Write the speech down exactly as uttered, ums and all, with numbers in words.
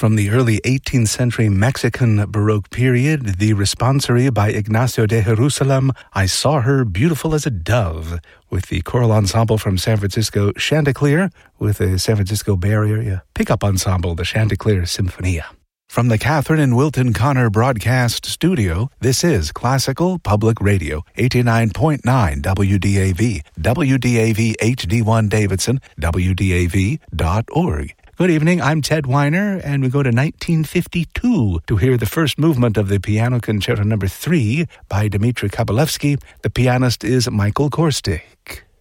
From the early eighteenth century Mexican Baroque period, the responsory by Ignacio de Jerusalem, I Saw Her Beautiful as a Dove, with the choral ensemble from San Francisco, Chanticleer, with the San Francisco Bay Area pickup ensemble, the Chanticleer Symphonia. From the Catherine and Wilton Connor Broadcast Studio, this is Classical Public Radio, eighty-nine point nine W D A V, W D A V H D one Davidson, W D A V dot org. Good evening, I'm Ted Weiner, and we go to nineteen fifty-two to hear the first movement of the Piano Concerto Number three by Dmitri Kabalevsky. The pianist is Michael Korstic.